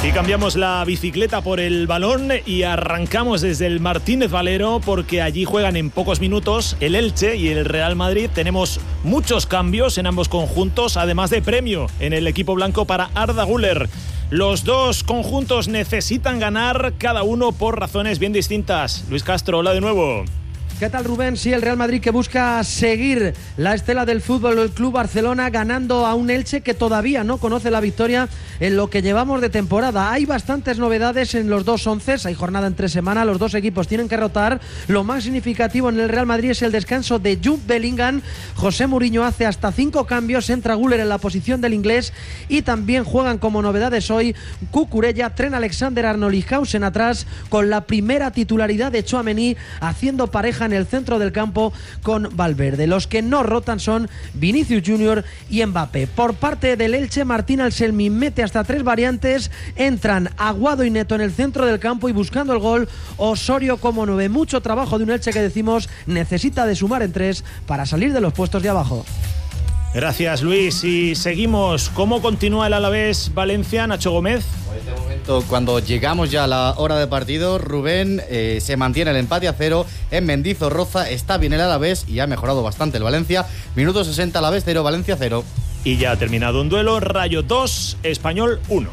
Y cambiamos la bicicleta por el balón y arrancamos desde el Martínez Valero, porque allí juegan en pocos minutos el Elche y el Real Madrid. Tenemos muchos cambios en ambos conjuntos, además de premio en el equipo blanco para Arda Güler. Los dos conjuntos necesitan ganar, cada uno por razones bien distintas. Luis Castro, hola de nuevo. ¿Qué tal, Rubén? Sí, el Real Madrid que busca seguir la estela del Fútbol Club Barcelona, ganando a un Elche que todavía no conoce la victoria en lo que llevamos de temporada. Hay bastantes novedades en los dos onces, hay jornada en 3 semanas, los dos equipos tienen que rotar. Lo más significativo en el Real Madrid es el descanso de Jude Bellingham. José Mourinho hace hasta 5 cambios, entra Güler en la posición del inglés y también juegan como novedades hoy Cucurella, Trent Alexander-Arnold y Hausen atrás, con la primera titularidad de Tchouaméni haciendo pareja en el centro del campo con Valverde. Los que no rotan son Vinicius Junior y Mbappé. Por parte del Elche, Martín Anselmi mete hasta 3 variantes. Entran Aguado y Neto en el centro del campo y buscando el gol Osorio como 9. Mucho trabajo de un Elche que decimos necesita de sumar en 3 para salir de los puestos de abajo. Gracias, Luis. Y seguimos. ¿Cómo continúa el Alavés Valencia, Nacho Gómez? En este momento, cuando llegamos ya a la hora de partido, Rubén, se mantiene el empate a 0 en Mendizorroza. Está bien el Alavés y ha mejorado bastante el Valencia. Minuto 60, Alavés 0, Valencia 0. Y ya ha terminado un duelo. Rayo 2, Español 1.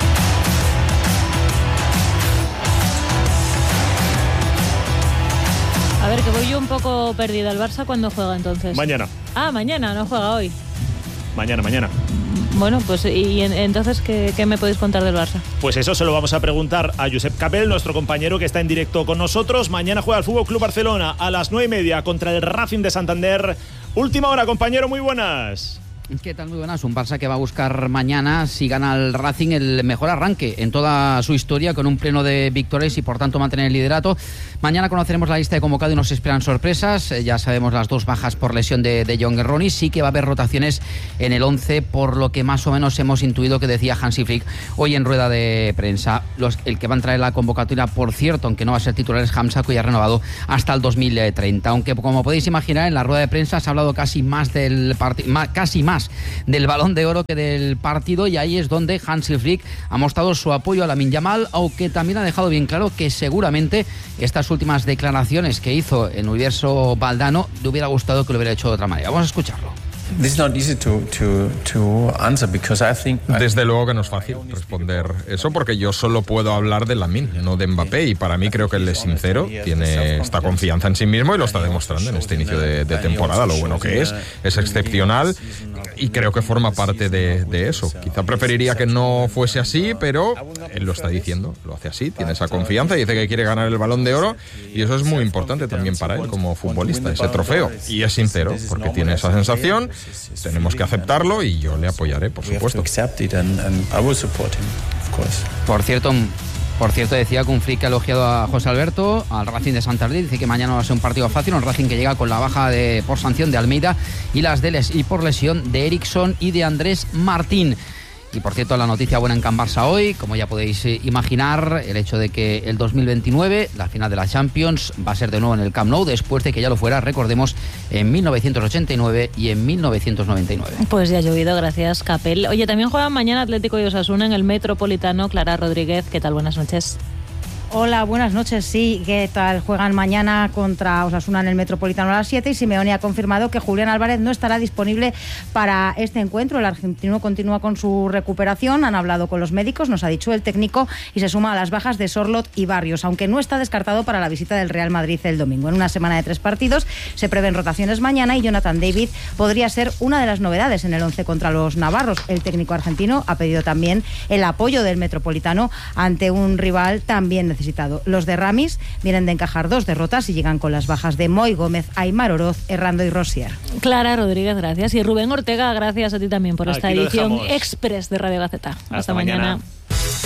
A ver, que voy yo un poco perdida. ¿El Barça cuándo juega entonces? Mañana. Ah, mañana, no juega hoy. Mañana. Bueno, pues ¿y entonces qué me podéis contar del Barça? Pues eso se lo vamos a preguntar a Josep Capel, nuestro compañero que está en directo con nosotros. Mañana juega el Fútbol Club Barcelona a las 9:30 contra el Racing de Santander. Última hora, compañero, muy buenas. ¿Qué tal? Muy buenas. Un Barça que va a buscar mañana, si gana el Racing, el mejor arranque en toda su historia, con un pleno de victorias y por tanto mantener el liderato. Mañana conoceremos la lista de convocados y nos esperan sorpresas. Ya sabemos las 2 bajas por lesión de John Ronnie. Sí que va a haber rotaciones en el 11, por lo que más o menos hemos intuido que decía Hansi Flick hoy en rueda de prensa. El que va a entrar en la convocatoria, por cierto, aunque no va a ser titular, es Hamza, que ya ha renovado hasta el 2030. Aunque, como podéis imaginar, en la rueda de prensa se ha hablado casi más del Balón de Oro que del partido, y ahí es donde Hansi Flick ha mostrado su apoyo a Lamine Yamal, aunque también ha dejado bien claro que seguramente estas últimas declaraciones que hizo en Universo Valdano le hubiera gustado que lo hubiera hecho de otra manera. Vamos a escucharlo. Desde luego que no es fácil responder eso, porque yo solo puedo hablar de Lamine, no de Mbappé, y para mí creo que él es sincero, tiene esta confianza en sí mismo y lo está demostrando en este inicio de temporada. Lo bueno que es excepcional y creo que forma parte de eso. Quizá preferiría que no fuese así, pero él lo está diciendo, lo hace así, tiene esa confianza y dice que quiere ganar el Balón de Oro, y eso es muy importante también para él como futbolista, ese trofeo, y es sincero porque tiene esa sensación. Tenemos que aceptarlo y yo le apoyaré, por supuesto. Por cierto, decía que un Flick ha elogiado a José Alberto, al Racing de Santander. Dice que mañana va a ser un partido fácil. Un Racing que llega con la baja por sanción de Almeida y las y por lesión de Eriksson y de Andrés Martín. Y por cierto, la noticia buena en Can Barça hoy, como ya podéis imaginar, el hecho de que el 2029, la final de la Champions, va a ser de nuevo en el Camp Nou, después de que ya lo fuera, recordemos, en 1989 y en 1999. Pues ya ha llovido, gracias, Capel. Oye, también juegan mañana Atlético y Osasuna en el Metropolitano. Clara Rodríguez, ¿qué tal? Buenas noches. Hola, buenas noches. Sí, ¿qué tal? Juegan mañana contra Osasuna en el Metropolitano a las 7 y Simeone ha confirmado que Julián Álvarez no estará disponible para este encuentro. El argentino continúa con su recuperación. Han hablado con los médicos, nos ha dicho el técnico, y se suma a las bajas de Sorloth y Barrios, aunque no está descartado para la visita del Real Madrid el domingo. En una semana de 3 partidos se prevén rotaciones mañana y Jonathan David podría ser una de las novedades en el 11 contra los navarros. El técnico argentino ha pedido también el apoyo del Metropolitano ante un rival también necesitado. Los de Ramis vienen de encajar 2 derrotas y llegan con las bajas de Moy, Gómez, Aimar Oroz, Errando y Rosier. Clara Rodríguez, gracias. Y Rubén Ortega, gracias a ti también por esta edición express de Radio Gaceta. Hasta mañana.